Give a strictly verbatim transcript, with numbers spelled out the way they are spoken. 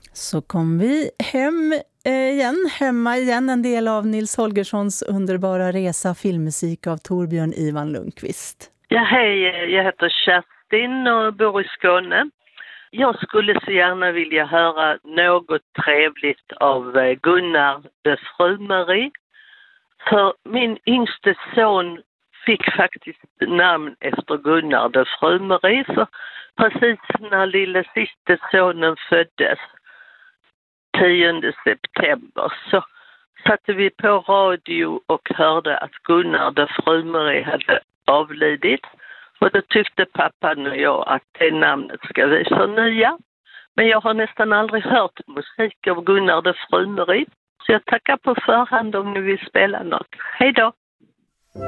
Så kom vi hem eh, igen, hemma igen, en del av Nils Holgerssons underbara resa, filmmusik av Torbjörn Ivan Lundqvist. Ja, hej, jag heter Kerstin och bor i Skåne. Jag skulle så gärna vilja höra något trevligt av Gunnar de Frumeri. För min yngste son fick faktiskt namn efter Gunnar de Frumeri. För precis när lille sista sonen föddes, tionde september, så satte vi på radio och hörde att Gunnar de Frumeri hade avlidit. Och då tyckte pappan och jag att det namnet ska vi förnya. Men jag har nästan aldrig hört musik av Gunnar de Frumeri. Så jag tackar på förhand om ni vill spela något. Hej då!